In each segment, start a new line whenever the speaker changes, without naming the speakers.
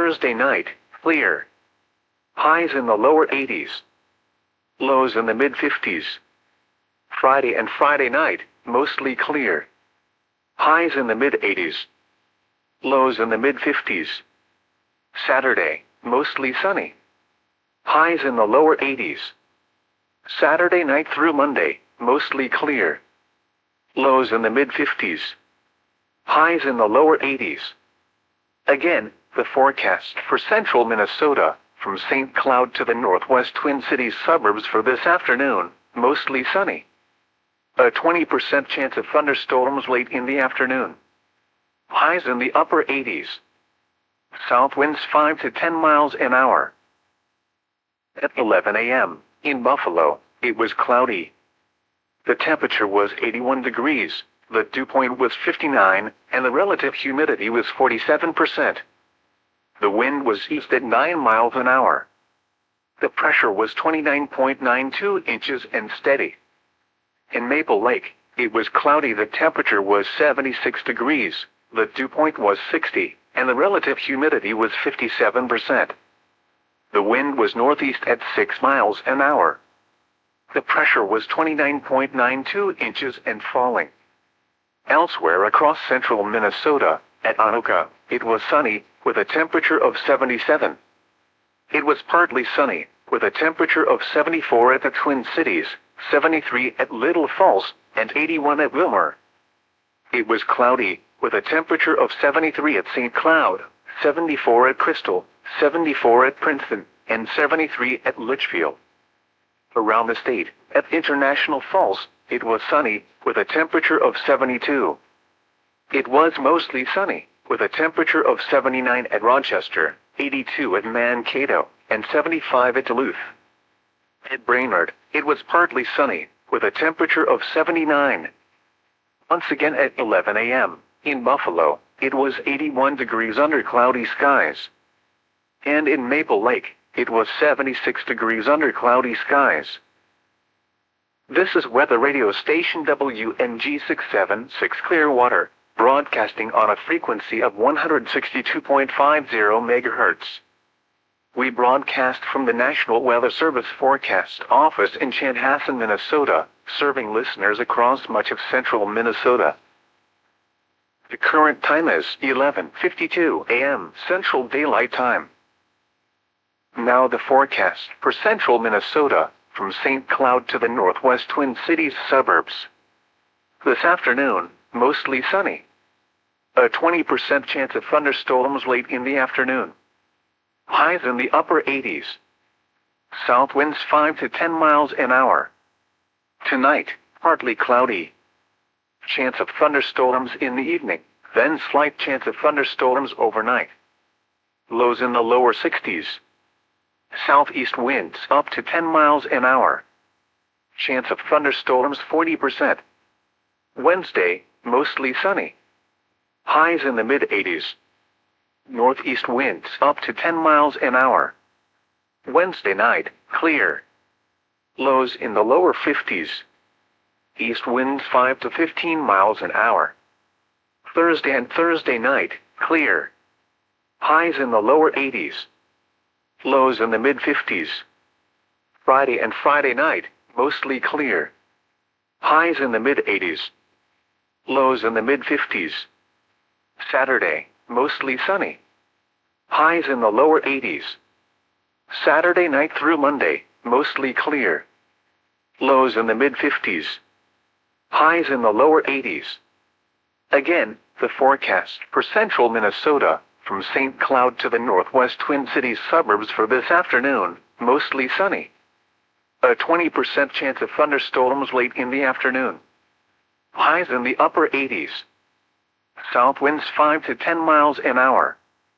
Thursday night, clear. Highs in the lower 80s. Lows in the mid-50s. Friday and Friday night, mostly clear. Highs in the mid-80s. Lows in the mid-50s. Saturday, mostly sunny. Highs in the lower 80s. Saturday night through Monday, mostly clear. Lows in the mid-50s. Highs in the lower 80s. Again, the forecast for central Minnesota, from St. Cloud to the northwest Twin Cities suburbs for this afternoon, mostly sunny. A 20% chance of thunderstorms late in the afternoon. Highs in the upper 80s. South winds 5 to 10 miles an hour. At 11 a.m., in Buffalo, it was cloudy. The temperature was 81 degrees, the dew point was 59, and the relative humidity was 47%. The wind was east at 9 miles an hour. The pressure was 29.92 inches and steady. In Maple Lake, it was cloudy. The temperature was 76 degrees, the dew point was 60, and the relative humidity was 57%. The wind was northeast at 6 miles an hour. The pressure was 29.92 inches and falling. Elsewhere across central Minnesota, at Anoka, it was sunny, with a temperature of 77. It was partly sunny, with a temperature of 74 at the Twin Cities, 73 at Little Falls, and 81 at Wilmer. It was cloudy, with a temperature of 73 at St. Cloud, 74 at Crystal, 74 at Princeton, and 73 at Litchfield. Around the state, at International Falls, it was sunny, with a temperature of 72. It was mostly sunny, with a temperature of 79 at Rochester, 82 at Mankato, and 75 at Duluth. At Brainerd, it was partly sunny, with a temperature of 79. Once again at 11 a.m., in Buffalo, it was 81 degrees under cloudy skies. And in Maple Lake, it was 76 degrees under cloudy skies. This is weather radio station WNG 676 Clearwater, broadcasting on a frequency of 162.50 MHz. We broadcast from the National Weather Service Forecast Office in Chanhassen, Minnesota, serving listeners across much of central Minnesota. The current time is 11:52 a.m. Central Daylight Time. Now the forecast for central Minnesota, from St. Cloud to the northwest Twin Cities suburbs. This afternoon, mostly sunny. A 20% chance of thunderstorms late in the afternoon. Highs in the upper 80s. South winds 5 to 10 miles an hour. Tonight, partly cloudy. Chance of thunderstorms in the evening, then slight chance of thunderstorms overnight. Lows in the lower 60s. Southeast winds up to 10 miles an hour. Chance of thunderstorms 40%. Wednesday, mostly sunny. Highs in the mid-80s. Northeast winds up to 10 miles an hour. Wednesday night, clear. Lows in the lower 50s. East winds 5 to 15 miles an hour. Thursday and Thursday night, clear. Highs in the lower 80s. Lows in the mid-50s. Friday and Friday night, mostly clear. Highs in the mid-80s. Lows in the mid-50s. Saturday, mostly sunny. Highs in the lower 80s. Saturday night through Monday, mostly clear. Lows in the mid-50s. Highs in the lower 80s. Again, the forecast for central Minnesota, from St. Cloud to the northwest Twin Cities suburbs for this afternoon, mostly sunny. A 20% chance of thunderstorms late in the afternoon. Highs in the upper 80s. South winds 5 to 10 miles an hour.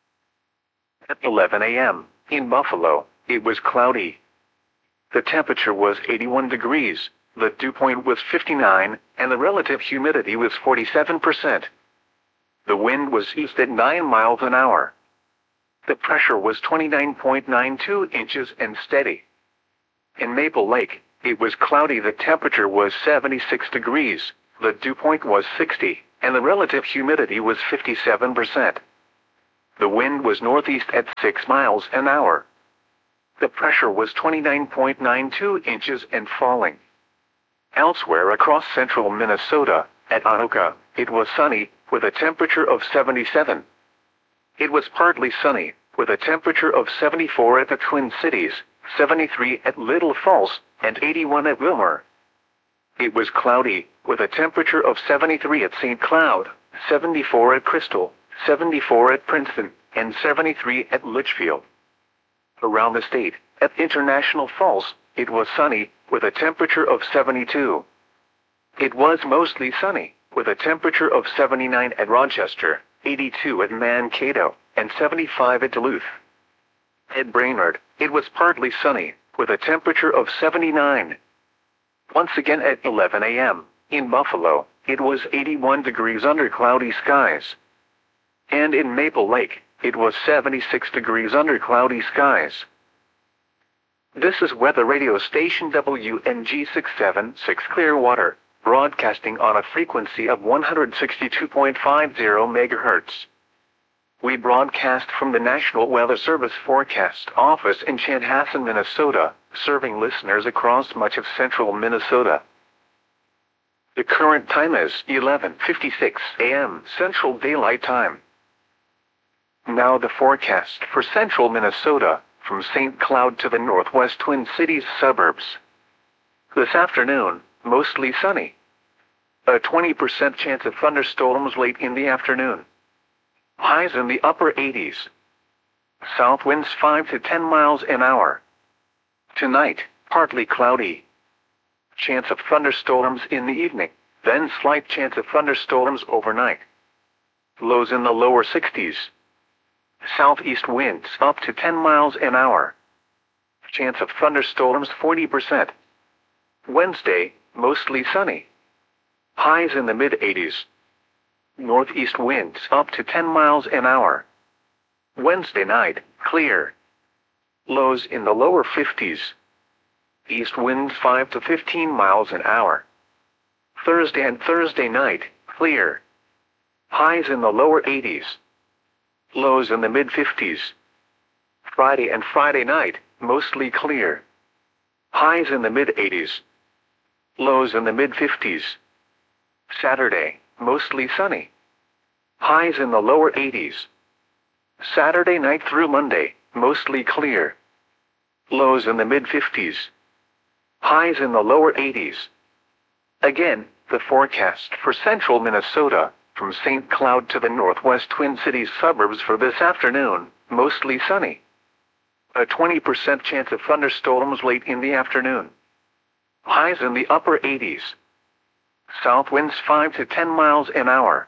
At 11 a.m., in Buffalo, it was cloudy. The temperature was 81 degrees, the dew point was 59, and the relative humidity was 47%. The wind was east at 9 miles an hour. The pressure was 29.92 inches and steady. In Maple Lake, it was cloudy. The temperature was 76 degrees, the dew point was 60, and the relative humidity was 57%. The wind was northeast at 6 miles an hour. The pressure was 29.92 inches and falling. Elsewhere across central Minnesota, at Anoka, it was sunny, with a temperature of 77. It was partly sunny, with a temperature of 74 at the Twin Cities, 73 at Little Falls, and 81 at Wilmer. It was cloudy, with a temperature of 73 at St. Cloud, 74 at Crystal, 74 at Princeton, and 73 at Litchfield. Around the state, at International Falls, it was sunny, with a temperature of 72. It was mostly sunny, with a temperature of 79 at Rochester, 82 at Mankato, and 75 at Duluth. At Brainerd, it was partly sunny, with a temperature of 79. Once again at 11 a.m., in Buffalo, it was 81 degrees under cloudy skies. And in Maple Lake, it was 76 degrees under cloudy skies. This is weather radio station WNG 676 Clearwater, broadcasting on a frequency of 162.50 MHz. We broadcast from the National Weather Service Forecast Office in Chanhassen, Minnesota, serving listeners across much of central Minnesota. The current time is 11:56 a.m. Central Daylight Time. Now the forecast for central Minnesota, from St. Cloud to the northwest Twin Cities suburbs. This afternoon, mostly sunny. A 20% chance of thunderstorms late in the afternoon. Highs in the upper 80s. South winds 5 to 10 miles an hour. Tonight, partly cloudy. Chance of thunderstorms in the evening, then slight chance of thunderstorms overnight. Lows in the lower 60s. Southeast winds up to 10 miles an hour. Chance of thunderstorms 40%. Wednesday, mostly sunny. Highs in the mid-80s. Northeast winds up to 10 miles an hour. Wednesday night, clear. Lows in the lower 50s. East winds 5 to 15 miles an hour. Thursday and Thursday night, clear. Highs in the lower 80s. Lows in the mid-50s. Friday and Friday night, mostly clear. Highs in the mid-80s. Lows in the mid-50s. Saturday, mostly sunny. Highs in the lower 80s. Saturday night through Monday, mostly clear. Lows in the mid-50s. Highs in the lower 80s. Again, the forecast for central Minnesota, from St. Cloud to the northwest Twin Cities suburbs for this afternoon, mostly sunny. A 20% chance of thunderstorms late in the afternoon. Highs in the upper 80s. South winds 5 to 10 miles an hour.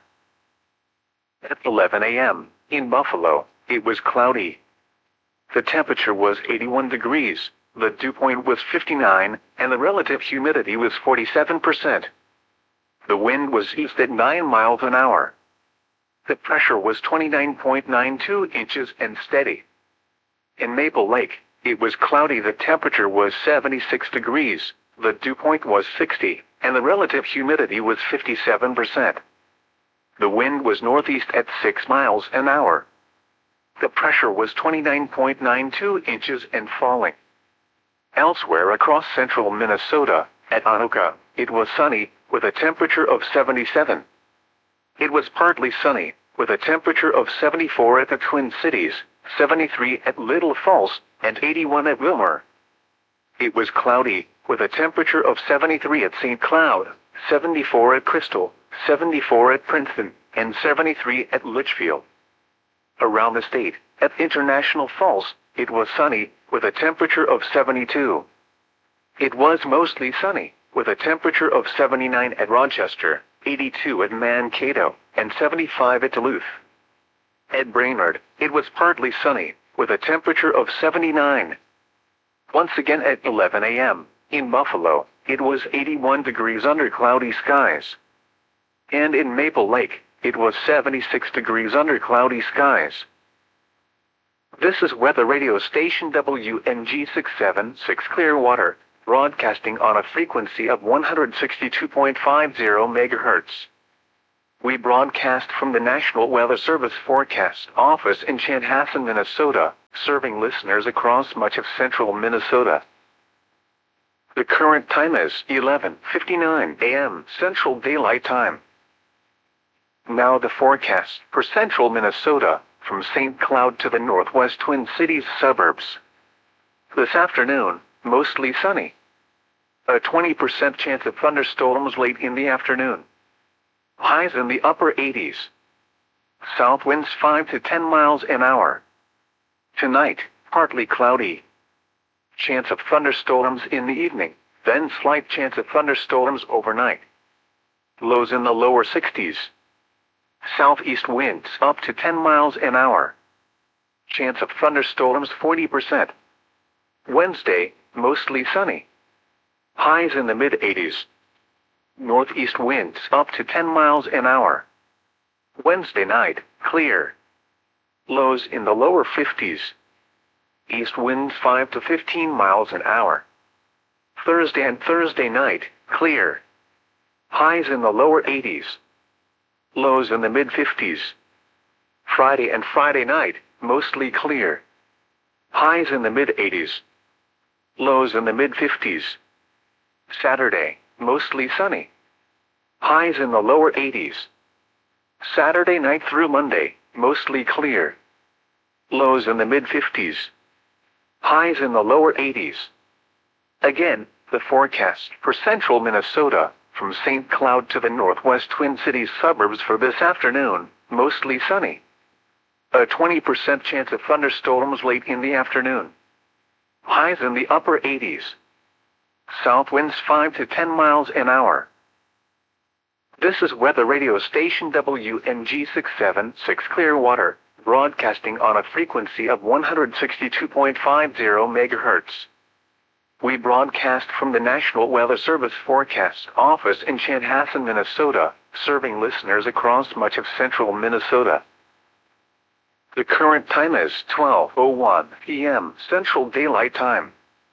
At 11 a.m., in Buffalo, it was cloudy. The temperature was 81 degrees, the dew point was 59, and the relative humidity was 47%. The wind was east at 9 miles an hour. The pressure was 29.92 inches and steady. In Maple Lake, it was cloudy. The temperature was 76 degrees, the dew point was 60, and the relative humidity was 57%. The wind was northeast at 6 miles an hour. The pressure was 29.92 inches and falling. Elsewhere across central Minnesota, at Anoka, it was sunny, with a temperature of 77. It was partly sunny, with a temperature of 74 at the Twin Cities, 73 at Little Falls, and 81 at Wilmer. It was cloudy, with a temperature of 73 at St. Cloud, 74 at Crystal, 74 at Princeton, and 73 at Litchfield. Around the state, at International Falls, it was sunny, with a temperature of 72. It was mostly sunny, with a temperature of 79 at Rochester, 82 at Mankato, and 75 at Duluth. At Brainerd, it was partly sunny, with a temperature of 79. Once again at 11 a.m., in Buffalo, it was 81 degrees under cloudy skies. And in Maple Lake, it was 76 degrees under cloudy skies. This is weather radio station WNG 676 Clearwater, broadcasting on a frequency of 162.50 MHz. We broadcast from the National Weather Service Forecast Office in Chanhassen, Minnesota, serving listeners across much of central Minnesota. The current time is 11:59 a.m. Central Daylight Time. Now the forecast for central Minnesota, from St. Cloud to the northwest Twin Cities suburbs. This afternoon, mostly sunny. A 20% chance of thunderstorms late in the afternoon. Highs in the upper 80s. South winds 5 to 10 miles an hour. Tonight, partly cloudy. Chance of thunderstorms in the evening, then slight chance of thunderstorms overnight. Lows in the lower 60s. Southeast winds up to 10 miles an hour. Chance of thunderstorms 40%. Wednesday, mostly sunny. Highs in the mid-80s. Northeast winds up to 10 miles an hour. Wednesday night, clear. Lows in the lower 50s. East winds 5 to 15 miles an hour. Thursday and Thursday night, clear. Highs in the lower 80s. Lows in the mid-50s. Friday and Friday night, mostly clear. Highs in the mid-80s. Lows in the mid-50s. Saturday, mostly sunny. Highs in the lower 80s. Saturday night through Monday, mostly clear. Lows in the mid-50s. Highs in the lower 80s. Again, the forecast for central Minnesota, from St. Cloud to the northwest Twin Cities suburbs for this afternoon, mostly sunny. A 20% chance of thunderstorms late in the afternoon. Highs in the upper 80s. South winds 5 to 10 miles an hour. This is weather radio station WNG 676 Clearwater, broadcasting on a frequency of 162.50 MHz. We broadcast from the National Weather Service Forecast Office in Chanhassen, Minnesota, serving listeners across much of central Minnesota. The current time is 12:01 p.m. Central Daylight Time.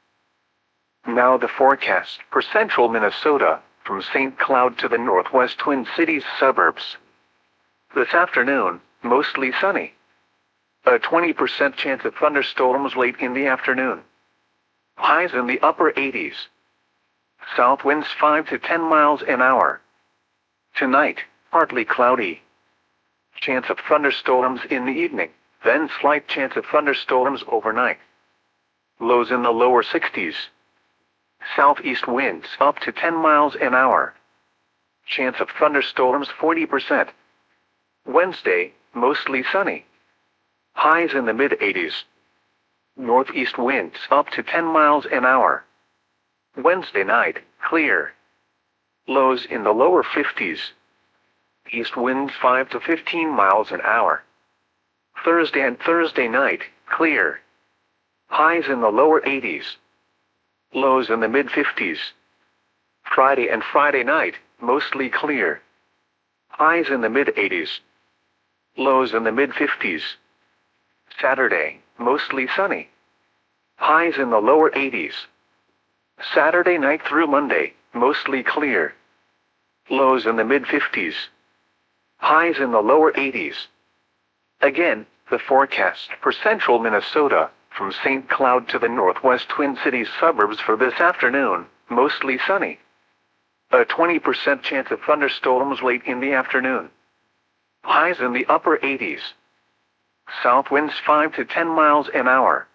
Now the forecast for central Minnesota, from St. Cloud to the northwest Twin Cities suburbs. This afternoon, mostly sunny. A 20% chance of thunderstorms late in the afternoon. Highs in the upper 80s. South winds 5 to 10 miles an hour. Tonight, partly cloudy. Chance of thunderstorms in the evening, then slight chance of thunderstorms overnight. Lows in the lower 60s. Southeast winds up to 10 miles an hour. Chance of thunderstorms 40%. Wednesday, mostly sunny. Highs in the mid-80s. Northeast winds up to 10 miles an hour. Wednesday night, clear. Lows in the lower 50s. East winds 5 to 15 miles an hour. Thursday and Thursday night, clear. Highs in the lower 80s. Lows in the mid-50s. Friday and Friday night, mostly clear. Highs in the mid-80s. Lows in the mid-50s. Saturday, mostly sunny. Highs in the lower 80s. Saturday night through Monday, mostly clear. Lows in the mid-50s. Highs in the lower 80s. Again, the forecast for central Minnesota, from St. Cloud to the northwest Twin Cities suburbs for this afternoon, mostly sunny. A 20% chance of thunderstorms late in the afternoon. Highs in the upper 80s. South winds 5 to 10 miles an hour.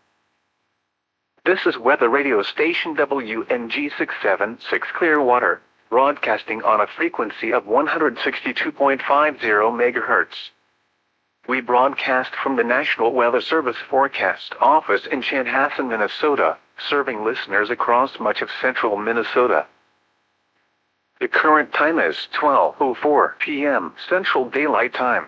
This is weather radio station WNG 676 Clearwater, broadcasting on a frequency of 162.50 MHz. We broadcast from the National Weather Service Forecast Office in Chanhassen, Minnesota, serving listeners across much of central Minnesota. The current time is 12:04 p.m. Central Daylight Time.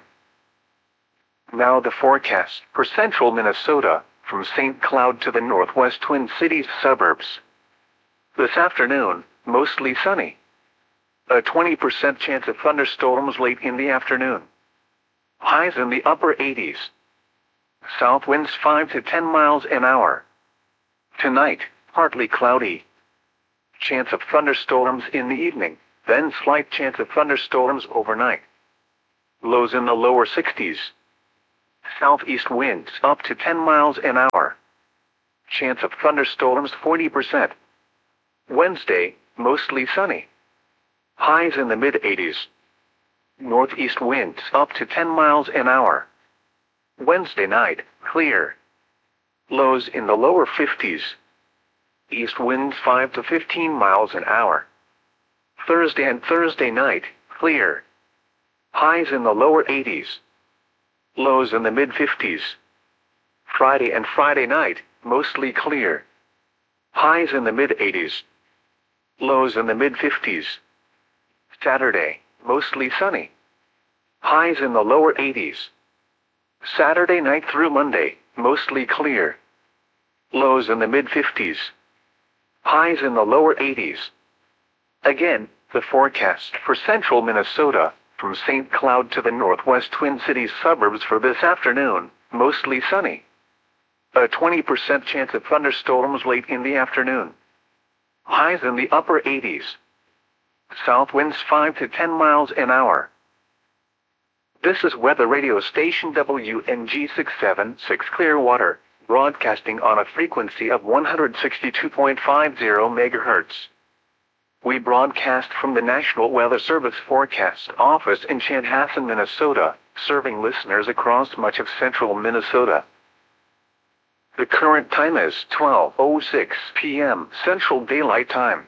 Now the forecast for central Minnesota, from St. Cloud to the northwest Twin Cities suburbs. This afternoon, mostly sunny. A 20% chance of thunderstorms late in the afternoon. Highs in the upper 80s. South winds 5 to 10 miles an hour. Tonight, partly cloudy. Chance of thunderstorms in the evening, then slight chance of thunderstorms overnight. Lows in the lower 60s. Southeast winds up to 10 miles an hour. Chance of thunderstorms 40%. Wednesday, mostly sunny. Highs in the mid-80s. Northeast winds up to 10 miles an hour. Wednesday night, clear. Lows in the lower 50s. East winds 5 to 15 miles an hour. Thursday and Thursday night, clear. Highs in the lower 80s. Lows in the mid-50s. Friday and Friday night, mostly clear. Highs in the mid-80s. Lows in the mid-50s. Saturday, mostly sunny. Highs in the lower 80s. Saturday night through Monday, mostly clear. Lows in the mid-50s. Highs in the lower 80s. Again, the forecast for central Minnesota, from St. Cloud to the northwest Twin Cities suburbs for this afternoon, mostly sunny. A 20% chance of thunderstorms late in the afternoon. Highs in the upper 80s. South winds 5 to 10 miles an hour. This is weather radio station WNG 676 Clearwater, broadcasting on a frequency of 162.50 MHz. We broadcast from the National Weather Service Forecast Office in Chanhassen, Minnesota, serving listeners across much of central Minnesota. The current time is 12:06 p.m. Central Daylight Time.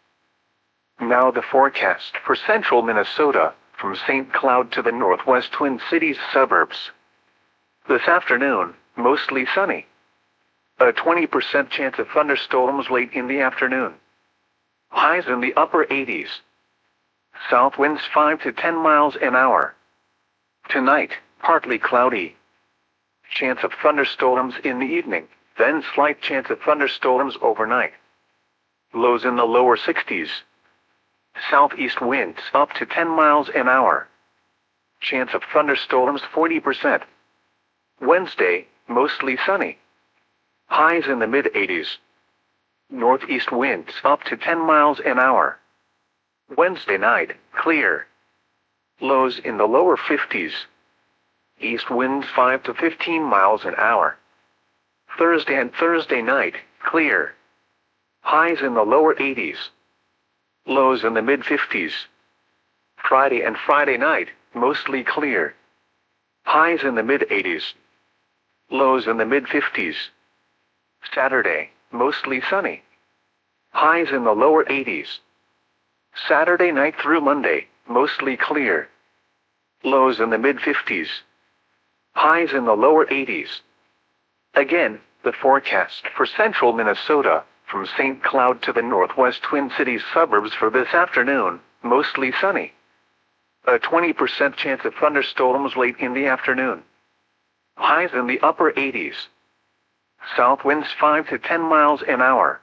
Now the forecast for central Minnesota, from St. Cloud to the northwest Twin Cities suburbs. This afternoon, mostly sunny. A 20% chance of thunderstorms late in the afternoon. Highs in the upper 80s. South winds 5 to 10 miles an hour. Tonight, partly cloudy. Chance of thunderstorms in the evening, then slight chance of thunderstorms overnight. Lows in the lower 60s. Southeast winds up to 10 miles an hour. Chance of thunderstorms 40%. Wednesday, mostly sunny. Highs in the mid-80s. Northeast winds up to 10 miles an hour. Wednesday night, clear. Lows in the lower 50s. East winds 5 to 15 miles an hour. Thursday and Thursday night, clear. Highs in the lower 80s. Lows in the mid-50s. Friday and Friday night, mostly clear. Highs in the mid-80s. Lows in the mid-50s. Saturday, mostly sunny. Highs in the lower 80s. Saturday night through Monday, mostly clear. Lows in the mid-50s. Highs in the lower 80s. Again, the forecast for central Minnesota, from St. Cloud to the northwest Twin Cities suburbs for this afternoon, mostly sunny. A 20% chance of thunderstorms late in the afternoon. Highs in the upper 80s. South winds 5 to 10 miles an hour.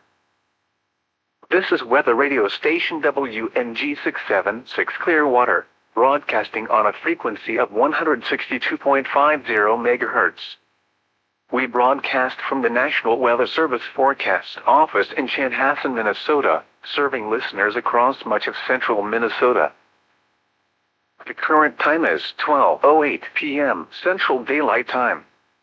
This is weather radio station WNG 676 Clearwater, broadcasting on a frequency of 162.50 MHz. We broadcast from the National Weather Service Forecast Office in Chanhassen, Minnesota, serving listeners across much of central Minnesota. The current time is 12:08 p.m. Central Daylight Time.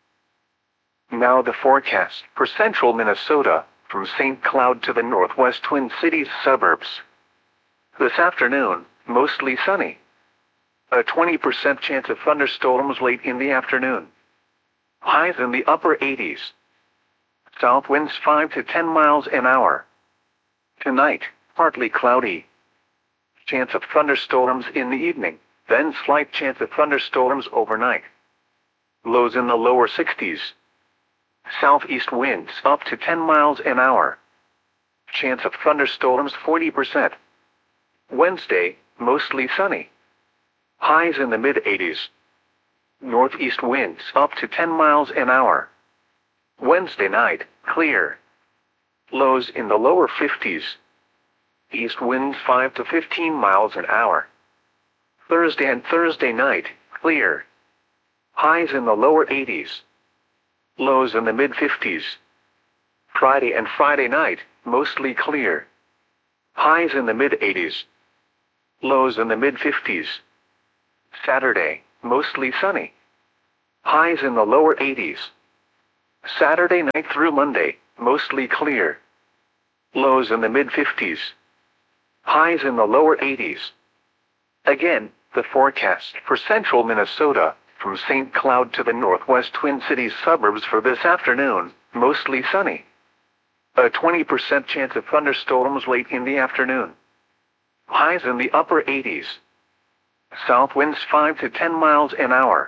Now the forecast for central Minnesota, from St. Cloud to the northwest Twin Cities suburbs. This afternoon, mostly sunny. A 20% chance of thunderstorms late in the afternoon. Highs in the upper 80s. South winds 5 to 10 miles an hour. Tonight, partly cloudy. Chance of thunderstorms in the evening, then slight chance of thunderstorms overnight. Lows in the lower 60s. Southeast winds up to 10 miles an hour. Chance of thunderstorms 40%. Wednesday, mostly sunny. Highs in the mid-80s. Northeast winds up to 10 miles an hour. Wednesday night, clear. Lows in the lower 50s. East winds 5 to 15 miles an hour. Thursday and Thursday night, clear. Highs in the lower 80s. Lows in the mid-50s. Friday and Friday night, mostly clear. Highs in the mid-80s. Lows in the mid-50s. Saturday, mostly sunny. Highs in the lower 80s. Saturday night through Monday, mostly clear. Lows in the mid-50s. Highs in the lower 80s. Again, the forecast for central Minnesota, from St. Cloud to the northwest Twin Cities suburbs for this afternoon, mostly sunny. A 20% chance of thunderstorms late in the afternoon. Highs in the upper 80s. South winds 5 to 10 miles an hour.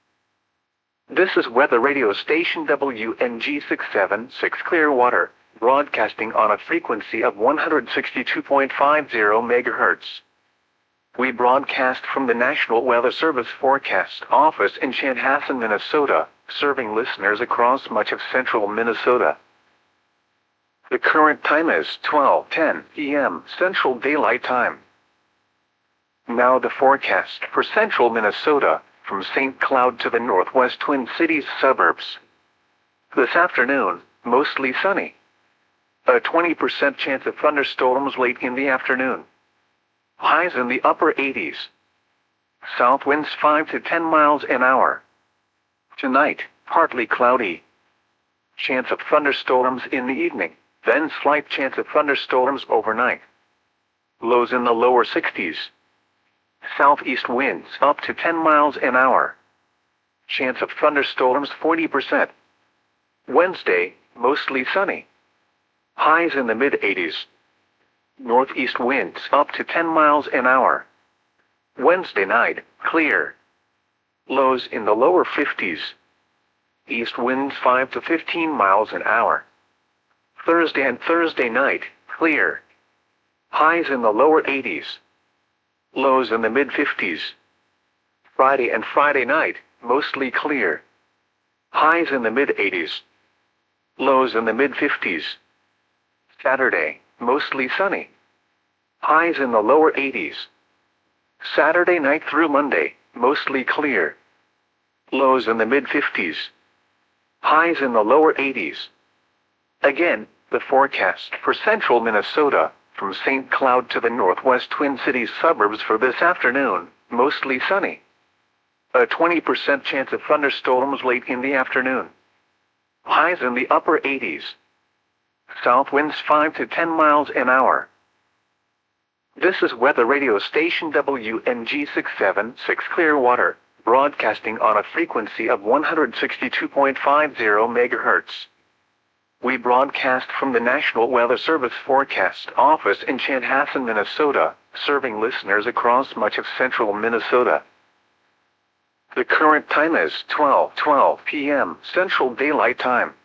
This is weather radio station WNG 676 Clearwater, broadcasting on a frequency of 162.50 MHz. We broadcast from the National Weather Service Forecast Office in Chanhassen, Minnesota, serving listeners across much of central Minnesota. The current time is 12:10 p.m. Central Daylight Time. Now the forecast for central Minnesota, from St. Cloud to the northwest Twin Cities suburbs. This afternoon, mostly sunny. A 20% chance of thunderstorms late in the afternoon. Highs in the upper 80s. South winds 5 to 10 miles an hour. Tonight, partly cloudy. Chance of thunderstorms in the evening, then slight chance of thunderstorms overnight. Lows in the lower 60s. Southeast winds up to 10 miles an hour. Chance of thunderstorms 40%. Wednesday, mostly sunny. Highs in the mid-80s. Northeast winds up to 10 miles an hour. Wednesday night, clear. Lows in the lower 50s. East winds 5 to 15 miles an hour. Thursday and Thursday night, clear. Highs in the lower 80s. Lows in the mid-50s. Friday and Friday night, mostly clear. Highs in the mid-80s. Lows in the mid-50s. Saturday, mostly sunny. Highs in the lower 80s. Saturday night through Monday, mostly clear. Lows in the mid-50s. Highs in the lower 80s. Again, the forecast for central Minnesota, from St. Cloud to the northwest Twin Cities suburbs for this afternoon, mostly sunny. A 20% chance of thunderstorms late in the afternoon. Highs in the upper 80s. South winds 5 to 10 miles an hour. This is weather radio station WNG 676 Clearwater, broadcasting on a frequency of 162.50 MHz. We broadcast from the National Weather Service Forecast Office in Chanhassen, Minnesota, serving listeners across much of central Minnesota. The current time is 12:12 p.m. Central Daylight Time.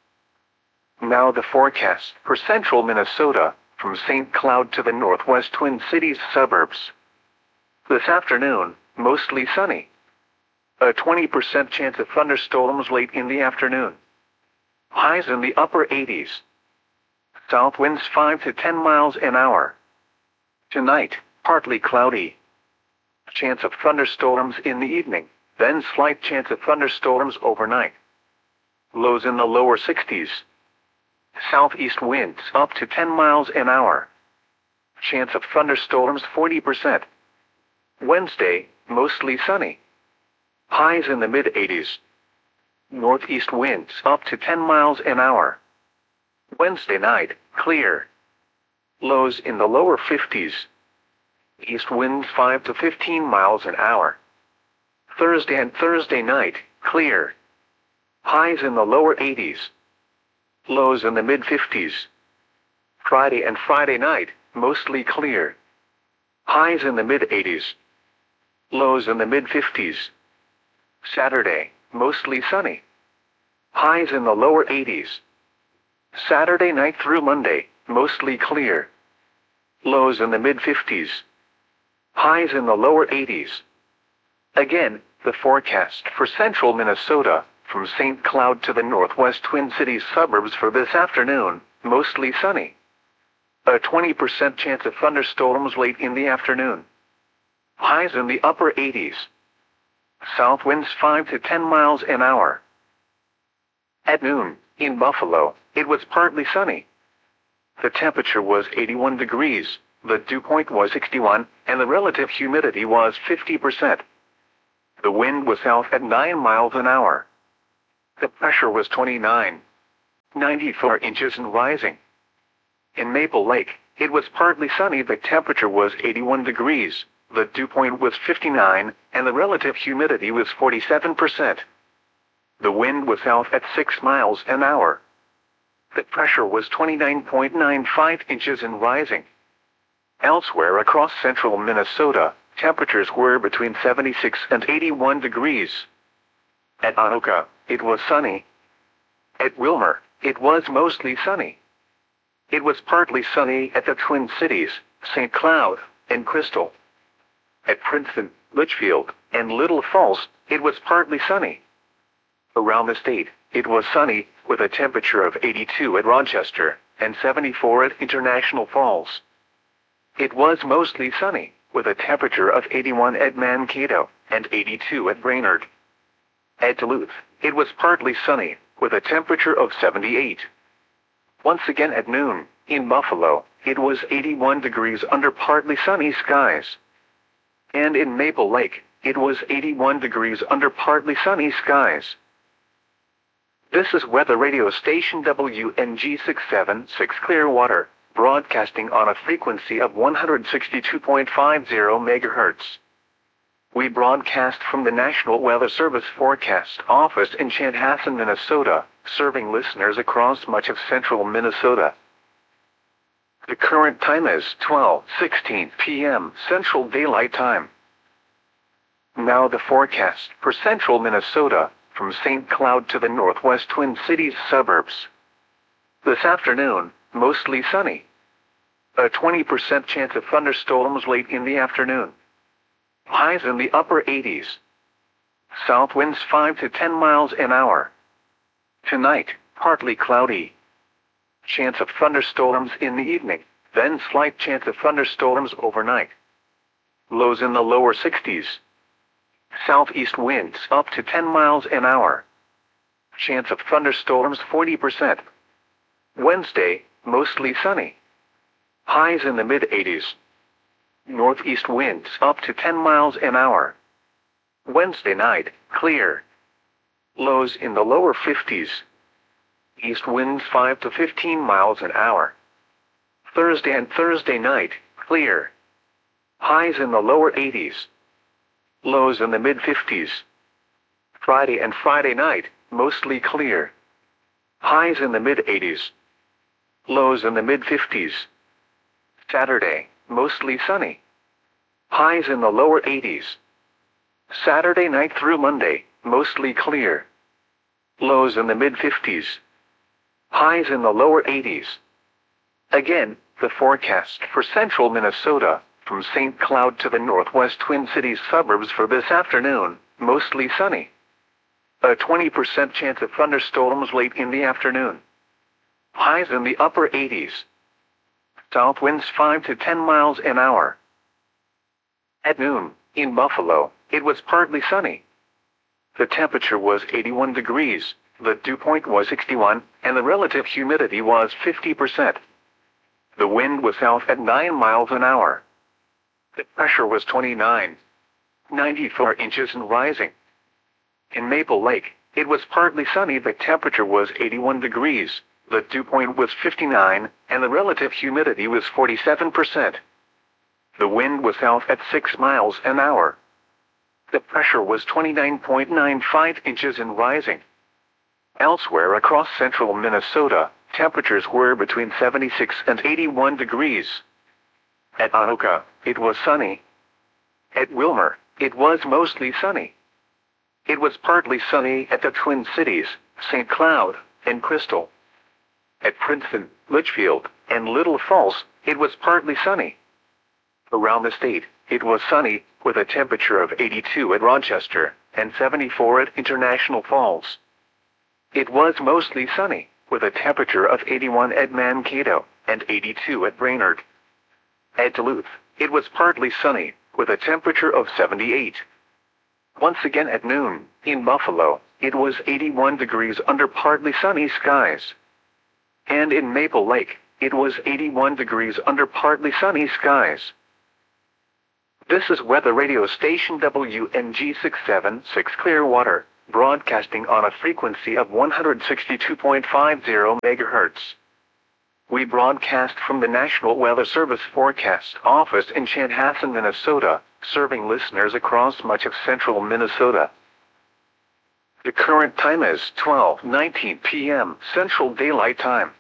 Now the forecast for central Minnesota, from St. Cloud to the northwest Twin Cities suburbs. This afternoon, mostly sunny. A 20% chance of thunderstorms late in the afternoon. Highs in the upper 80s. South winds 5 to 10 miles an hour. Tonight, partly cloudy. Chance of thunderstorms in the evening, then slight chance of thunderstorms overnight. Lows in the lower 60s. Southeast winds up to 10 miles an hour. Chance of thunderstorms 40%. Wednesday, mostly sunny. Highs in the mid-80s. Northeast winds up to 10 miles an hour. Wednesday night, clear. Lows in the lower 50s. East winds 5 to 15 miles an hour. Thursday and Thursday night, clear. Highs in the lower 80s. Lows in the mid-50s. Friday and Friday night, mostly clear. Highs in the mid-80s. Lows in the mid-50s. Saturday, mostly sunny. Highs in the lower 80s. Saturday night through Monday, mostly clear. Lows in the mid-50s. Highs in the lower 80s. Again, the forecast for central Minnesota, from St. Cloud to the northwest Twin Cities suburbs for this afternoon, mostly sunny. A 20% chance of thunderstorms late in the afternoon. Highs in the upper 80s. South winds 5 to 10 miles an hour. At noon, in Buffalo, it was partly sunny. The temperature was 81 degrees, the dew point was 61, and the relative humidity was 50%. The wind was south at 9 miles an hour. The pressure was 29.94 inches and rising. In Maple Lake, it was partly sunny. The temperature was 81 degrees, the dew point was 59, and the relative humidity was 47%. The wind was south at 6 miles an hour. The pressure was 29.95 inches and rising. Elsewhere across central Minnesota, temperatures were between 76 and 81 degrees. At Anoka, it was sunny. At Wilmer, it was mostly sunny. It was partly sunny at the Twin Cities, St. Cloud, and Crystal. At Princeton, Litchfield, and Little Falls, it was partly sunny. Around the state, it was sunny, with a temperature of 82 at Rochester, and 74 at International Falls. It was mostly sunny, with a temperature of 81 at Mankato, and 82 at Brainerd. At Duluth, it was partly sunny, with a temperature of 78. Once again at noon, in Buffalo, it was 81 degrees under partly sunny skies. And in Maple Lake, it was 81 degrees under partly sunny skies. This is weather radio station WNG 676 Clearwater, broadcasting on a frequency of 162.50 MHz. We broadcast from the National Weather Service Forecast Office in Chanhassen, Minnesota, serving listeners across much of central Minnesota. The current time is 12:16 p.m. Central Daylight Time. Now the forecast for central Minnesota, from St. Cloud to the northwest Twin Cities suburbs. This afternoon, mostly sunny. A 20% chance of thunderstorms late in the afternoon. Highs in the upper 80s. South winds 5 to 10 miles an hour. Tonight, partly cloudy. Chance of thunderstorms in the evening, then slight chance of thunderstorms overnight. Lows in the lower 60s. Southeast winds up to 10 miles an hour. Chance of thunderstorms 40%. Wednesday, mostly sunny. Highs in the mid-80s. Northeast winds up to 10 miles an hour. Wednesday night, clear. Lows in the lower 50s. East winds 5 to 15 miles an hour. Thursday and Thursday night, clear. Highs in the lower 80s. Lows in the mid-50s. Friday and Friday night, mostly clear. Highs in the mid-80s. Lows in the mid-50s. Saturday, mostly sunny. Highs in the lower 80s. Saturday night through Monday, mostly clear. Lows in the mid-50s. Highs in the lower 80s. Again, the forecast for central Minnesota, from St. Cloud to the northwest Twin Cities suburbs for this afternoon, mostly sunny. A 20% chance of thunderstorms late in the afternoon. Highs in the upper 80s. South winds 5 to 10 miles an hour. At noon, in Buffalo, it was partly sunny. The temperature was 81 degrees, the dew point was 61, and the relative humidity was 50%. The wind was south at 9 miles an hour. The pressure was 29.94 inches and rising. In Maple Lake, it was partly sunny. The temperature was 81 degrees, the dew point was 59, and the relative humidity was 47%. The wind was south at 6 miles an hour. The pressure was 29.95 inches and rising. Elsewhere across central Minnesota, temperatures were between 76 and 81 degrees. At Anoka, it was sunny. At Wilmer, it was mostly sunny. It was partly sunny at the Twin Cities, St. Cloud, and Crystal. At Princeton, Litchfield, and Little Falls, it was partly sunny. Around the state, it was sunny, with a temperature of 82 at Rochester, and 74 at International Falls. It was mostly sunny, with a temperature of 81 at Mankato, and 82 at Brainerd. At Duluth, it was partly sunny, with a temperature of 78. Once again at noon, in Buffalo, it was 81 degrees under partly sunny skies. And in Maple Lake, it was 81 degrees under partly sunny skies. This is weather radio station WNG676 Clearwater, broadcasting on a frequency of 162.50 MHz. We broadcast from the National Weather Service Forecast Office in Chanhassen, Minnesota, serving listeners across much of central Minnesota. The current time is 12:19 p.m. Central Daylight Time.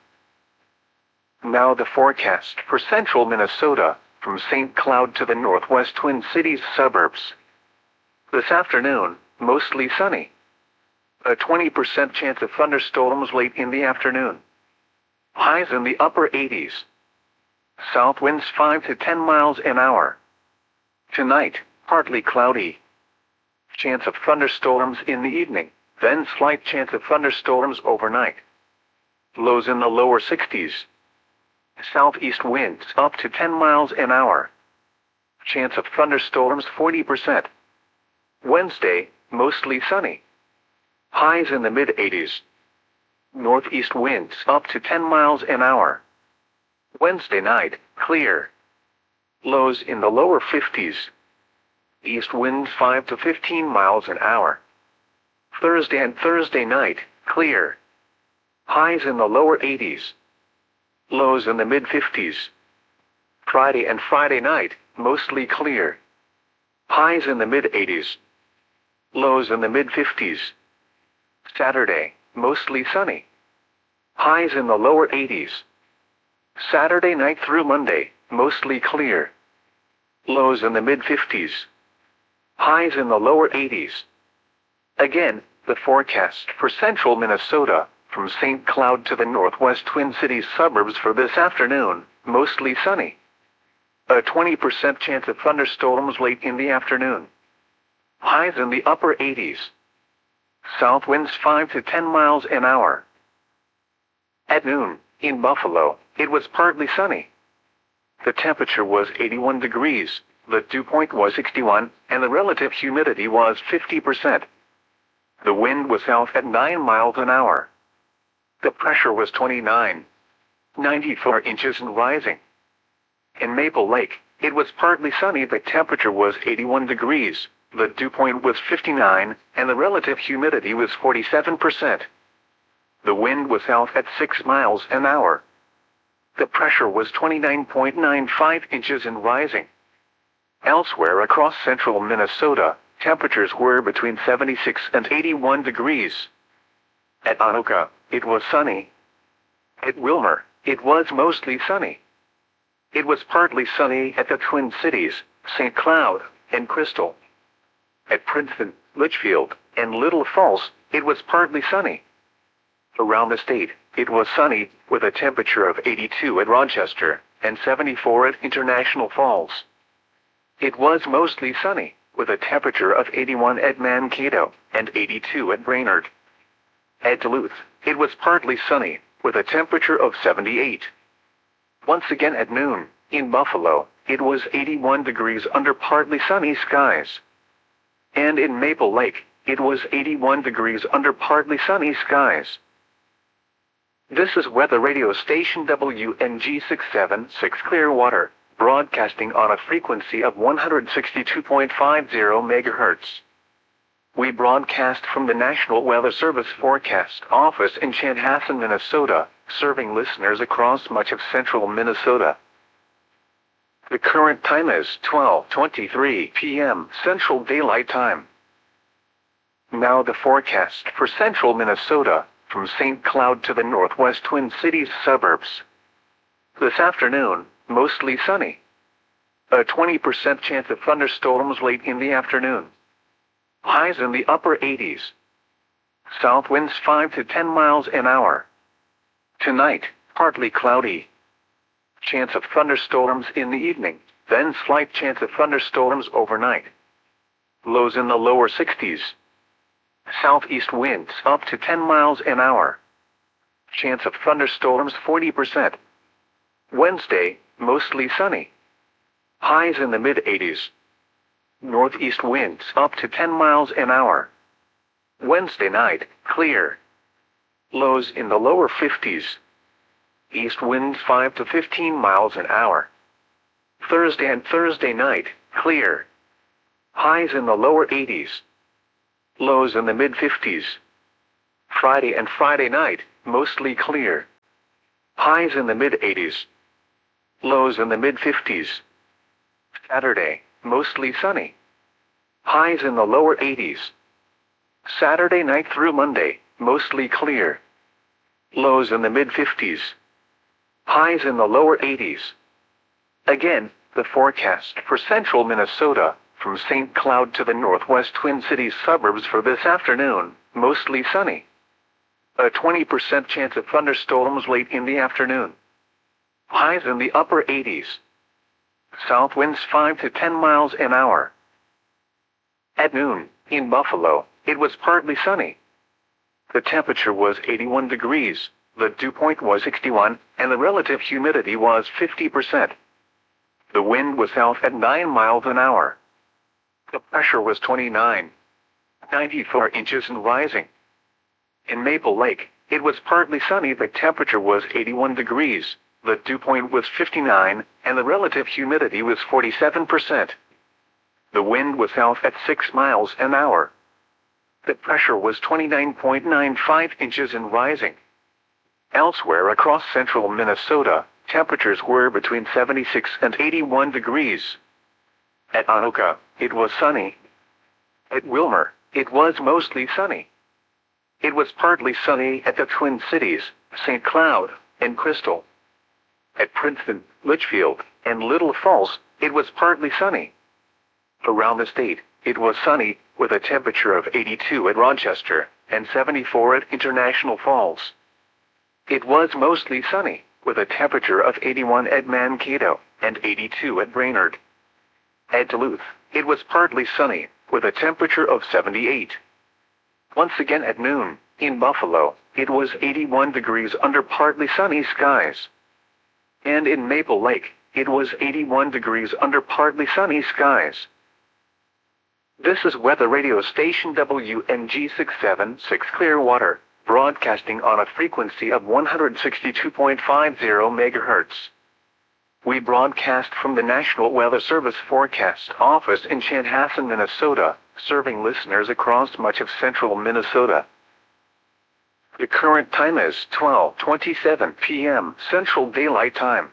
Now the forecast for central Minnesota, from St. Cloud to the northwest Twin Cities suburbs. This afternoon, mostly sunny. A 20% chance of thunderstorms late in the afternoon. Highs in the upper 80s. South winds 5 to 10 miles an hour. Tonight, partly cloudy. Chance of thunderstorms in the evening, then slight chance of thunderstorms overnight. Lows in the lower 60s. Southeast winds up to 10 miles an hour. Chance of thunderstorms 40%. Wednesday, mostly sunny. Highs in the mid-80s. Northeast winds up to 10 miles an hour. Wednesday night, clear. Lows in the lower 50s. East winds 5 to 15 miles an hour. Thursday and Thursday night, clear. Highs in the lower 80s. Lows in the mid-50s. Friday and Friday night, mostly clear. Highs in the mid-80s. Lows in the mid-50s. Saturday, mostly sunny. Highs in the lower 80s. Saturday night through Monday, mostly clear. Lows in the mid-50s. Highs in the lower 80s. Again, the forecast for central Minnesota, from St. Cloud to the northwest Twin Cities suburbs for this afternoon, mostly sunny. A 20% chance of thunderstorms late in the afternoon. Highs in the upper 80s. South winds 5 to 10 miles an hour. At noon, in Buffalo, it was partly sunny. The temperature was 81 degrees, the dew point was 61, and the relative humidity was 50%. The wind was south at 9 miles an hour. The pressure was 29.94 inches and rising. In Maple Lake, it was partly sunny. The temperature was 81 degrees, the dew point was 59, and the relative humidity was 47%. The wind was south at 6 miles an hour. The pressure was 29.95 inches and rising. Elsewhere across central Minnesota, temperatures were between 76 and 81 degrees. At Anoka, it was sunny. At Wilmer, it was mostly sunny. It was partly sunny at the Twin Cities, St. Cloud, and Crystal. At Princeton, Litchfield, and Little Falls, it was partly sunny. Around the state, it was sunny, with a temperature of 82 at Rochester, and 74 at International Falls. It was mostly sunny, with a temperature of 81 at Mankato, and 82 at Brainerd. At Duluth, it was partly sunny, with a temperature of 78. Once again at noon, in Buffalo, it was 81 degrees under partly sunny skies. And in Maple Lake, it was 81 degrees under partly sunny skies. This is weather radio station WNG676 Clearwater, broadcasting on a frequency of 162.50 MHz. We broadcast from the National Weather Service Forecast Office in Chanhassen, Minnesota, serving listeners across much of central Minnesota. The current time is 12:23 p.m. Central Daylight Time. Now the forecast for central Minnesota, from St. Cloud to the northwest Twin Cities suburbs. This afternoon, mostly sunny. A 20% chance of thunderstorms late in the afternoon. Highs in the upper 80s. South winds 5 to 10 miles an hour. Tonight, partly cloudy. Chance of thunderstorms in the evening, then slight chance of thunderstorms overnight. Lows in the lower 60s. Southeast winds up to 10 miles an hour. Chance of thunderstorms 40%. Wednesday, mostly sunny. Highs in the mid-80s. Northeast winds up to 10 miles an hour. Wednesday night, clear. Lows in the lower 50s. East winds 5 to 15 miles an hour. Thursday and Thursday night, clear. Highs in the lower 80s. Lows in the mid-50s. Friday and Friday night, mostly clear. Highs in the mid-80s. Lows in the mid-50s. Saturday, mostly sunny. Highs in the lower 80s. Saturday night through Monday, mostly clear. Lows in the mid-50s. Highs in the lower 80s. Again, the forecast for central Minnesota, from St. Cloud to the northwest Twin Cities suburbs for this afternoon, mostly sunny. A 20% chance of thunderstorms late in the afternoon. Highs in the upper 80s. South winds 5 to 10 miles an hour. At noon, in Buffalo, it was partly sunny. The temperature was 81 degrees, the dew point was 61, and the relative humidity was 50%. The wind was south at 9 miles an hour. The pressure was 94 inches and rising. In Maple Lake, it was partly sunny. The temperature was 81 degrees, the dew point was 59, and the relative humidity was 47%. The wind was south at 6 miles an hour. The pressure was 29.95 inches and rising. Elsewhere across central Minnesota, temperatures were between 76 and 81 degrees. At Anoka, it was sunny. At Wilmer, it was mostly sunny. It was partly sunny at the Twin Cities, St. Cloud, and Crystal. At Princeton, Litchfield, and Little Falls, it was partly sunny. Around the state, it was sunny, with a temperature of 82 at Rochester, and 74 at International Falls. It was mostly sunny, with a temperature of 81 at Mankato, and 82 at Brainerd. At Duluth, it was partly sunny, with a temperature of 78. Once again at noon, in Buffalo, it was 81 degrees under partly sunny skies. And in Maple Lake, it was 81 degrees under partly sunny skies. This is weather radio station WNG 676 Clearwater, broadcasting on a frequency of 162.50 MHz. We broadcast from the National Weather Service Forecast Office in Chanhassen, Minnesota, serving listeners across much of central Minnesota. The current time is 12:27 p.m. Central Daylight Time.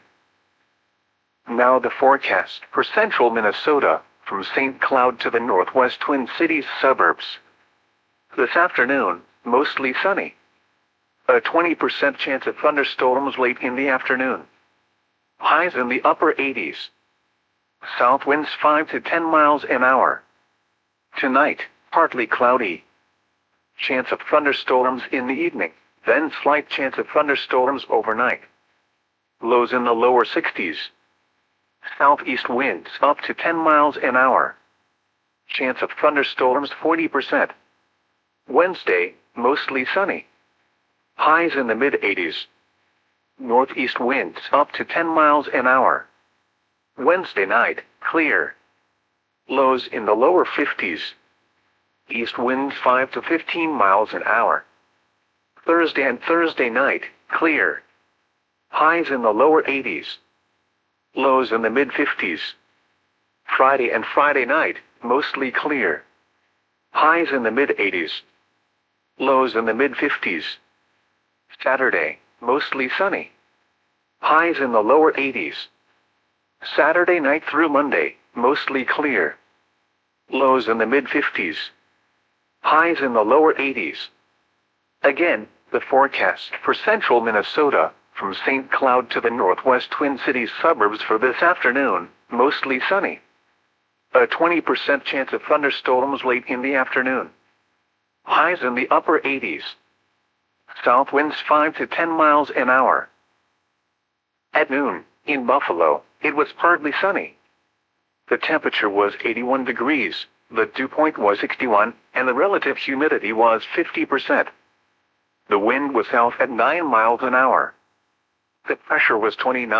Now the forecast for central Minnesota, from St. Cloud to the northwest Twin Cities suburbs. This afternoon, mostly sunny. A 20% chance of thunderstorms late in the afternoon. Highs in the upper 80s. South winds 5 to 10 miles an hour. Tonight, partly cloudy. Chance of thunderstorms in the evening, then slight chance of thunderstorms overnight. Lows in the lower 60s. Southeast winds up to 10 miles an hour. Chance of thunderstorms 40%. Wednesday, mostly sunny. Highs in the mid-80s. Northeast winds up to 10 miles an hour. Wednesday night, clear. Lows in the lower 50s. East winds 5 to 15 miles an hour. Thursday and Thursday night, clear. Highs in the lower 80s. Lows in the mid-50s. Friday and Friday night, mostly clear. Highs in the mid-80s. Lows in the mid-50s. Saturday, mostly sunny. Highs in the lower 80s. Saturday night through Monday, mostly clear. Lows in the mid-50s. Highs in the lower 80s. Again, the forecast for central Minnesota, from St. Cloud to the northwest Twin Cities suburbs for this afternoon, mostly sunny. A 20% chance of thunderstorms late in the afternoon. Highs in the upper 80s. South winds 5 to 10 miles an hour. At noon, in Buffalo, it was partly sunny. The temperature was 81 degrees, the dew point was 61, and the relative humidity was 50%. The wind was south at 9 miles an hour. The pressure was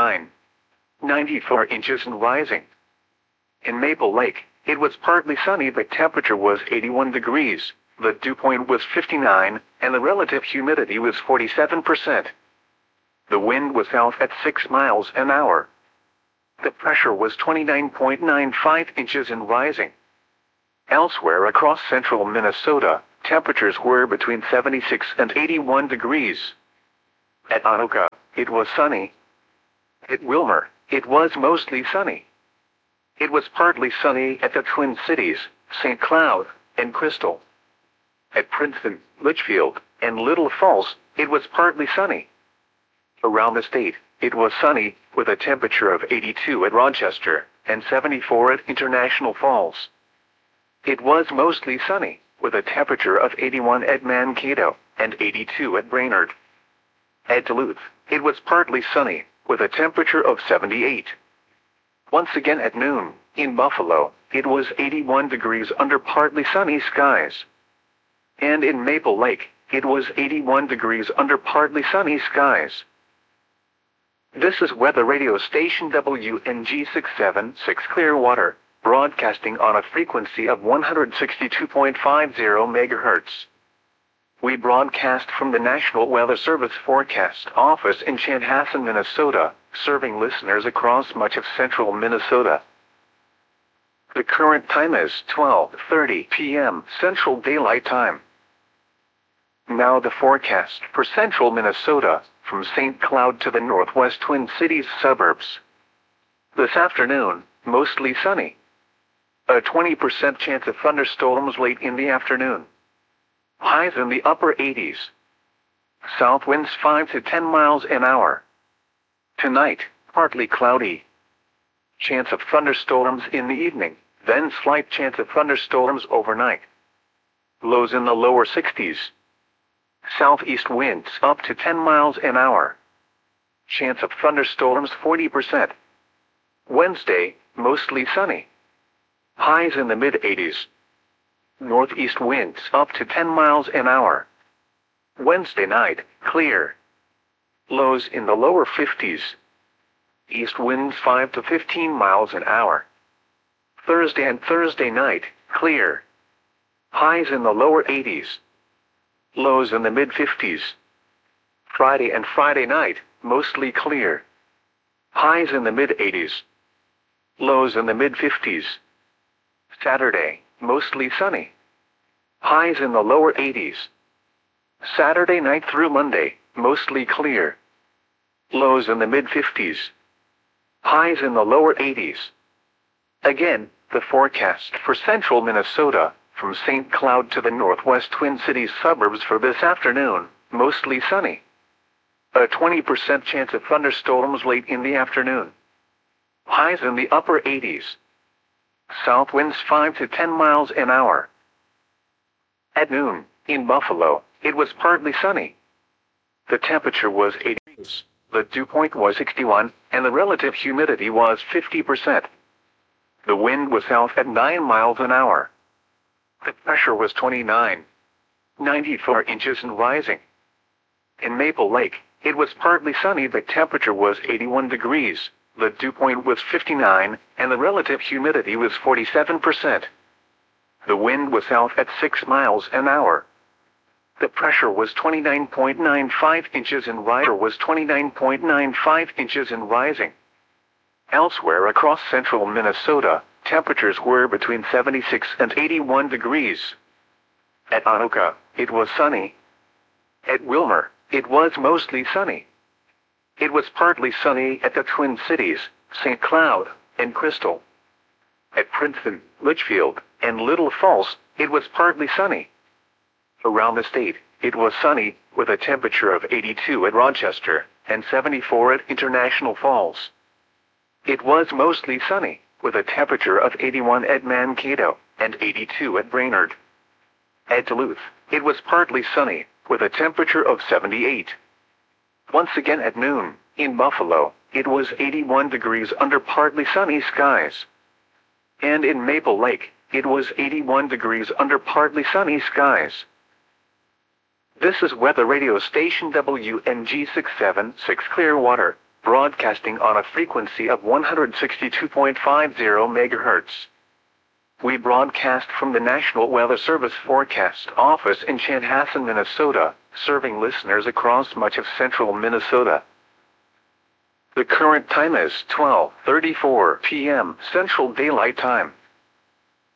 94 inches and rising. In Maple Lake, it was partly sunny. The temperature was 81 degrees, the dew point was 59, and the relative humidity was 47%. The wind was south at 6 miles an hour. The pressure was 29.95 inches and rising. Elsewhere across central Minnesota, temperatures were between 76 and 81 degrees. At Anoka, it was sunny. At Wilmer, it was mostly sunny. It was partly sunny at the Twin Cities, St. Cloud, and Crystal. At Princeton, Litchfield, and Little Falls, it was partly sunny. Around the state, it was sunny, with a temperature of 82 at Rochester, and 74 at International Falls. It was mostly sunny, with a temperature of 81 at Mankato, and 82 at Brainerd. At Duluth, it was partly sunny, with a temperature of 78. Once again at noon, in Buffalo, it was 81 degrees under partly sunny skies. And in Maple Lake, it was 81 degrees under partly sunny skies. This is weather radio station WNG 676 Clearwater, broadcasting on a frequency of 162.50 MHz. We broadcast from the National Weather Service Forecast Office in Chanhassen, Minnesota, serving listeners across much of central Minnesota. The current time is 12:30 p.m. Central Daylight Time. Now the forecast for central Minnesota, from St. Cloud to the northwest Twin Cities suburbs. This afternoon, mostly sunny. A 20% chance of thunderstorms late in the afternoon. Highs in the upper 80s. South winds 5 to 10 miles an hour. Tonight, partly cloudy. Chance of thunderstorms in the evening, then slight chance of thunderstorms overnight. Lows in the lower 60s. Southeast winds up to 10 miles an hour. Chance of thunderstorms 40%. Wednesday, mostly sunny. Highs in the mid-80s. Northeast winds up to 10 miles an hour. Wednesday night, clear. Lows in the lower 50s. East winds 5 to 15 miles an hour. Thursday and Thursday night, clear. Highs in the lower 80s. Lows in the mid-50s. Friday and Friday night, mostly clear. Highs in the mid-80s. Lows in the mid-50s. Saturday, mostly sunny. Highs in the lower 80s. Saturday night through Monday, mostly clear. Lows in the mid-50s. Highs in the lower 80s. Again, the forecast for central Minnesota, from St. Cloud to the northwest Twin Cities suburbs for this afternoon, mostly sunny. A 20% chance of thunderstorms late in the afternoon. Highs in the upper 80s. South winds 5 to 10 miles an hour. At noon, in Buffalo, it was partly sunny. The temperature was 80 degrees, the dew point was 61, and the relative humidity was 50%. The wind was south at 9 miles an hour. The pressure was 29.94 inches and rising. In Maple Lake, it was partly sunny. The temperature was 81 degrees, the dew point was 59, and the relative humidity was 47%. The wind was south at 6 miles an hour. The pressure was 29.95 inches and rising. Elsewhere across central Minnesota, temperatures were between 76 and 81 degrees. At Anoka, it was sunny. At Wilmer, it was mostly sunny. It was partly sunny at the Twin Cities, St. Cloud, and Crystal. At Princeton, Litchfield, and Little Falls, it was partly sunny. Around the state, it was sunny, with a temperature of 82 at Rochester, and 74 at International Falls. It was mostly sunny, with a temperature of 81 at Mankato, and 82 at Brainerd. At Duluth, it was partly sunny, with a temperature of 78. Once again at noon, in Buffalo, it was 81 degrees under partly sunny skies. And in Maple Lake, it was 81 degrees under partly sunny skies. This is weather radio station WNG 676 Clearwater, broadcasting on a frequency of 162.50 MHz. We broadcast from the National Weather Service Forecast Office in Chanhassen, Minnesota, serving listeners across much of central Minnesota. The current time is 12:34 p.m. Central Daylight Time.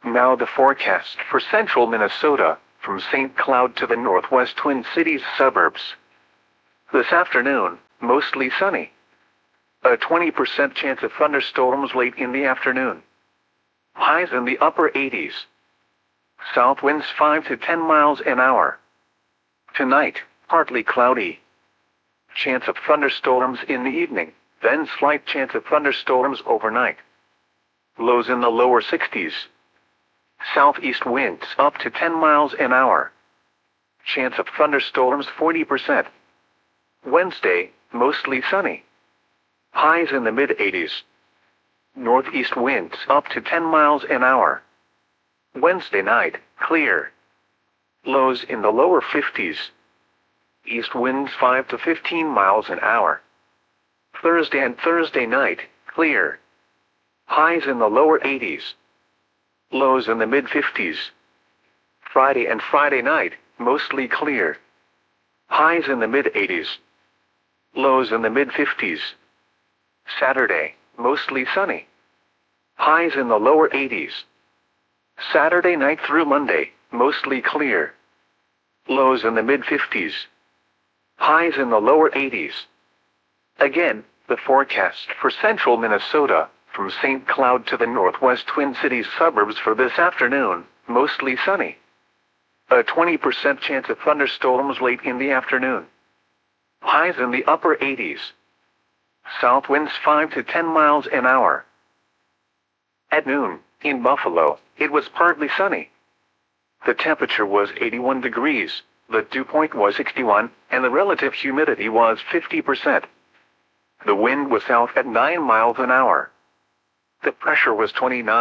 Now the forecast for central Minnesota, from St. Cloud to the northwest Twin Cities suburbs. This afternoon, mostly sunny. A 20% chance of thunderstorms late in the afternoon. Highs in the upper 80s. South winds 5 to 10 miles an hour. Tonight, partly cloudy. Chance of thunderstorms in the evening, then slight chance of thunderstorms overnight. Lows in the lower 60s. Southeast winds up to 10 miles an hour. Chance of thunderstorms 40%. Wednesday, mostly sunny. Highs in the mid-80s. Northeast winds up to 10 miles an hour. Wednesday night, clear. Lows in the lower 50s. East winds 5 to 15 miles an hour. Thursday and Thursday night, clear. Highs in the lower 80s. Lows in the mid-50s. Friday and Friday night, mostly clear. Highs in the mid-80s. Lows in the mid-50s. Saturday, mostly sunny. Highs in the lower 80s. Saturday night through Monday, mostly clear. Lows in the mid-50s. Highs in the lower 80s. Again, the forecast for central Minnesota, from St. Cloud to the northwest Twin Cities suburbs for this afternoon, mostly sunny. A 20% chance of thunderstorms late in the afternoon. Highs in the upper 80s. South winds 5 to 10 miles an hour. At noon, in Buffalo, it was partly sunny. The temperature was 81 degrees, the dew point was 61, and the relative humidity was 50%. The wind was south at 9 miles an hour. The pressure was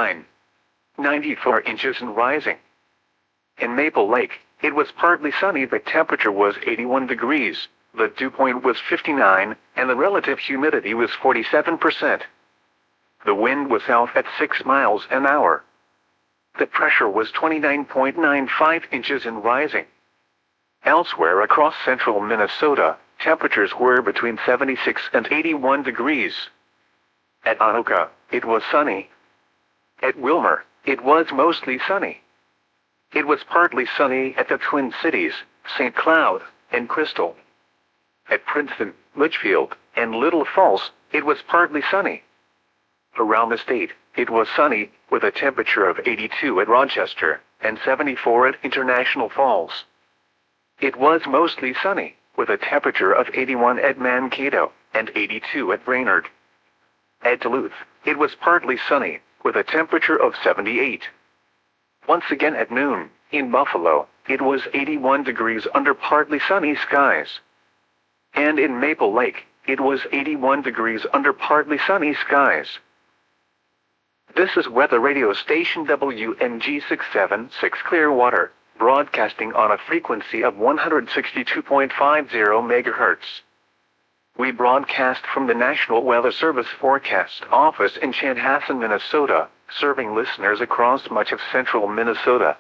29.94 inches and rising. In Maple Lake, it was partly sunny. The temperature was 81 degrees, the dew point was 59, and the relative humidity was 47%. The wind was south at 6 miles an hour. The pressure was 29.95 inches and rising. Elsewhere across central Minnesota, temperatures were between 76 and 81 degrees. At Anoka, it was sunny. At Wilmer, it was mostly sunny. It was partly sunny at the Twin Cities, St. Cloud, and Crystal. At Princeton, Litchfield, and Little Falls, it was partly sunny. Around the state, it was sunny, with a temperature of 82 at Rochester, and 74 at International Falls. It was mostly sunny, with a temperature of 81 at Mankato, and 82 at Brainerd. At Duluth, it was partly sunny, with a temperature of 78. Once again at noon, in Buffalo, it was 81 degrees under partly sunny skies. And in Maple Lake, it was 81 degrees under partly sunny skies. This is weather radio station WMG 676 Clearwater, broadcasting on a frequency of 162.50 MHz. We broadcast from the National Weather Service Forecast Office in Chanhassen, Minnesota, serving listeners across much of central Minnesota.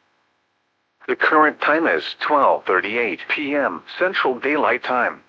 The current time is 12:38 p.m. Central Daylight Time.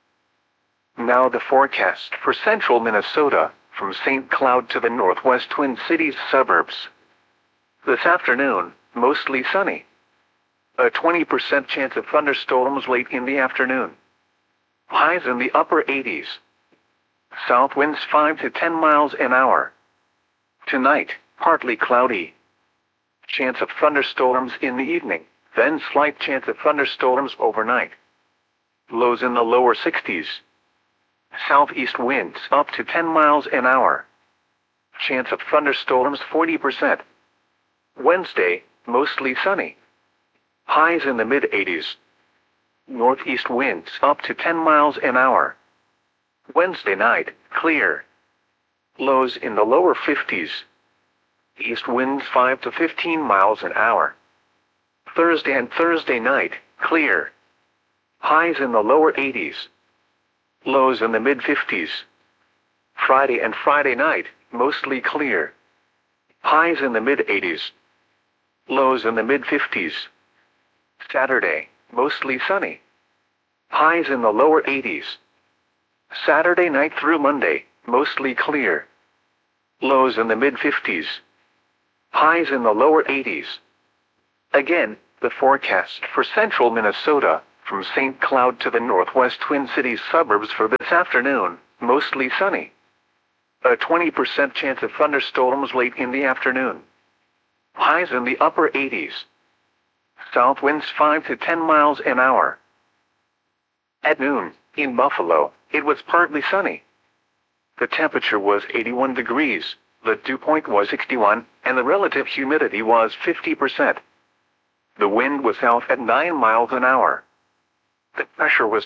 Now the forecast for central Minnesota, from St. Cloud to the northwest Twin Cities suburbs. This afternoon, mostly sunny. A 20% chance of thunderstorms late in the afternoon. Highs in the upper 80s. South winds 5 to 10 miles an hour. Tonight, partly cloudy. Chance of thunderstorms in the evening, then slight chance of thunderstorms overnight. Lows in the lower 60s. Southeast winds up to 10 miles an hour. Chance of thunderstorms 40%. Wednesday, mostly sunny. Highs in the mid-80s. Northeast winds up to 10 miles an hour. Wednesday night, clear. Lows in the lower 50s. East winds 5 to 15 miles an hour. Thursday and Thursday night, clear. Highs in the lower 80s. Lows in the mid-50s. Friday and Friday night, mostly clear. Highs in the mid-80s. Lows in the mid-50s. Saturday, mostly sunny. Highs in the lower 80s. Saturday night through Monday, mostly clear. Lows in the mid-50s. Highs in the lower 80s. Again, the forecast for central Minnesota, from St. Cloud to the northwest Twin Cities suburbs for this afternoon, mostly sunny. A 20% chance of thunderstorms late in the afternoon. Highs in the upper 80s. South winds 5 to 10 miles an hour. At noon, in Buffalo, it was partly sunny. The temperature was 81 degrees, the dew point was 61, and the relative humidity was 50%. The wind was south at 9 miles an hour. The pressure was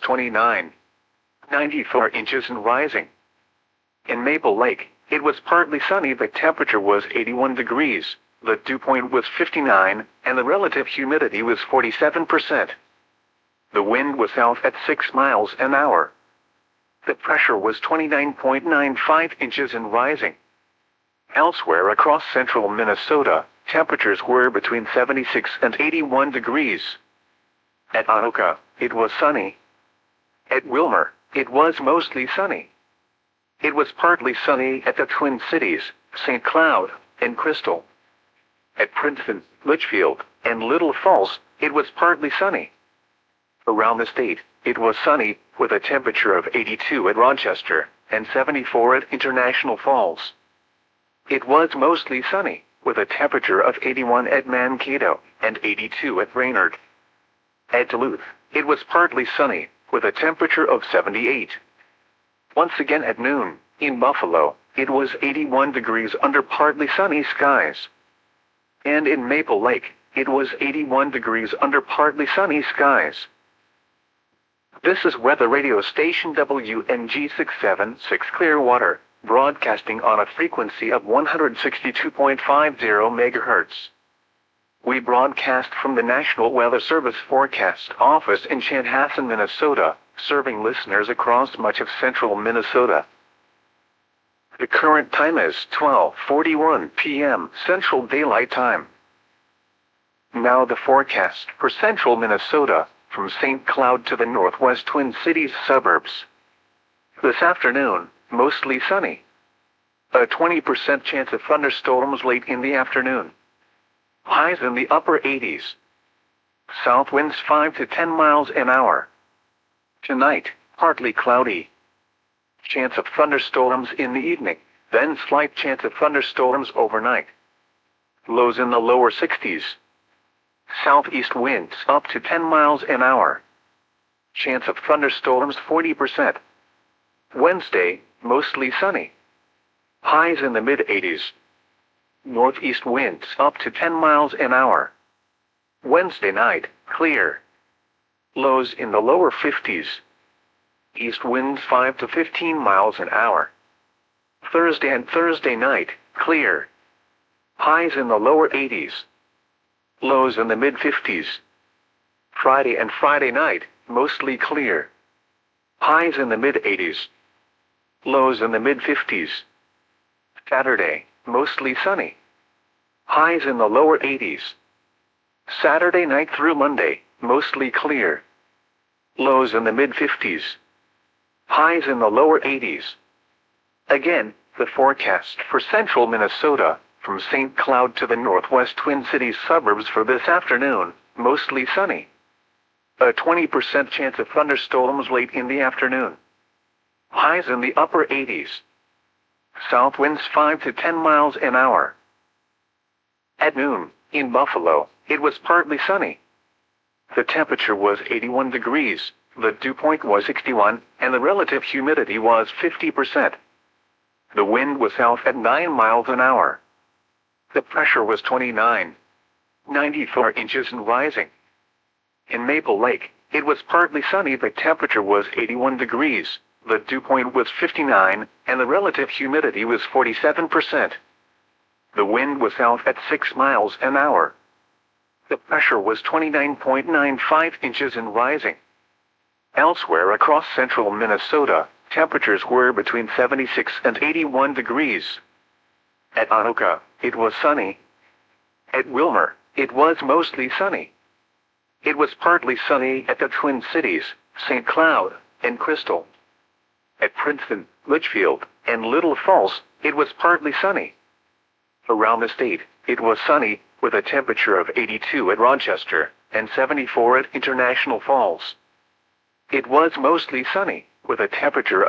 94 inches and rising. In Maple Lake, it was partly sunny. The temperature was 81 degrees, the dew point was 59, and the relative humidity was 47%. The wind was south at 6 miles an hour. The pressure was 29.95 inches and rising. Elsewhere across central Minnesota, temperatures were between 76 and 81 degrees. At Anoka, it was sunny. At Wilmer, it was mostly sunny. It was partly sunny at the Twin Cities, St. Cloud, and Crystal. At Princeton, Litchfield, and Little Falls, it was partly sunny. Around the state, it was sunny, with a temperature of 82 at Rochester, and 74 at International Falls. It was mostly sunny, with a temperature of 81 at Mankato, and 82 at Brainerd. At Duluth, it was partly sunny, with a temperature of 78. Once again at noon, in Buffalo, it was 81 degrees under partly sunny skies. And in Maple Lake, it was 81 degrees under partly sunny skies. This is weather radio station WNG 676 Clearwater, broadcasting on a frequency of 162.50 MHz. We broadcast from the National Weather Service Forecast Office in Chanhassen, Minnesota, serving listeners across much of central Minnesota. The current time is 12:41 p.m. Central Daylight Time. Now the forecast for central Minnesota, from St. Cloud to the northwest Twin Cities suburbs. This afternoon, mostly sunny. A 20% chance of thunderstorms late in the afternoon. Highs in the upper 80s. South winds 5 to 10 miles an hour. Tonight, partly cloudy. Chance of thunderstorms in the evening, then slight chance of thunderstorms overnight. Lows in the lower 60s. Southeast winds up to 10 miles an hour. Chance of thunderstorms 40%. Wednesday, mostly sunny. Highs in the mid-80s. Northeast winds up to 10 miles an hour. Wednesday night, clear. Lows in the lower 50s. East winds 5 to 15 miles an hour. Thursday and Thursday night, clear. Highs in the lower 80s. Lows in the mid-50s. Friday and Friday night, mostly clear. Highs in the mid-80s. Lows in the mid-50s. Saturday, mostly sunny. Highs in the lower 80s. Saturday night through Monday, mostly clear. Lows in the mid-50s. Highs in the lower 80s. Again, the forecast for central Minnesota, from St. Cloud to the northwest Twin Cities suburbs for this afternoon, mostly sunny. A 20% chance of thunderstorms late in the afternoon. Highs in the upper 80s. South winds 5 to 10 miles an hour. At noon, in Buffalo, it was partly sunny. The temperature was 81 degrees, the dew point was 61, and the relative humidity was 50%. The wind was south at 9 miles an hour. The pressure was 94 inches and rising. In Maple Lake, it was partly sunny. The temperature was 81 degrees, the dew point was 59, and the relative humidity was 47%. The wind was south at 6 miles an hour. The pressure was 29.95 inches and rising. Elsewhere across central Minnesota, temperatures were between 76 and 81 degrees. At Anoka, it was sunny. At Wilmer, it was mostly sunny. It was partly sunny at the Twin Cities, St. Cloud, and Crystal. At Princeton, Litchfield, and Little Falls, it was partly sunny. Around the state, it was sunny, with a temperature of 82 at Rochester and 74 at International Falls. It was mostly sunny, with a temperature